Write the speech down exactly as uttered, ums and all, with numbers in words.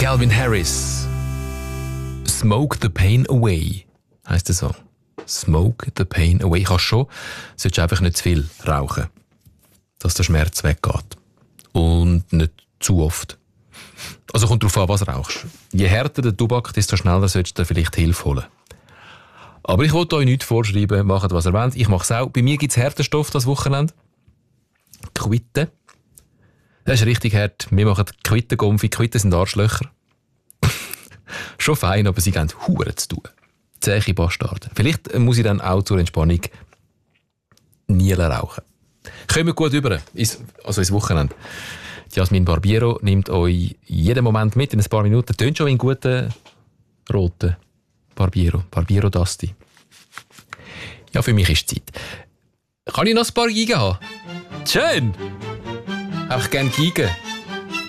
Calvin Harris. Smoke the Pain Away heisst der Song. Smoke the Pain Away. Kannst schon, solltest einfach nicht zu viel rauchen, dass der Schmerz weggeht. Und nicht zu oft. Also kommt darauf an, was du rauchst. Je härter der Tobak, desto schneller solltest du dir vielleicht Hilfe holen. Aber ich wollte euch nichts vorschreiben, macht was ihr wollt. Ich mache es auch. Bei mir gibt es Härtestoff das Wochenende. Quitte. Das ist richtig hart. Wir machen Quittengumpfi. Quitten sind Arschlöcher. Schon fein, aber sie geben Huren zu tun. Zähe Bastarde. Vielleicht muss ich dann auch zur Entspannung Nielen rauchen. Kommen wir gut über, also ins Wochenende. Jasmin Barbiero nimmt euch jeden Moment mit in ein paar Minuten. Tönt schon wie einen guten roten Barbiero. Barbiero Dusty. Ja, für mich ist Zeit. Kann ich noch ein paar Giga haben? Schön! Einfach gerne Giga.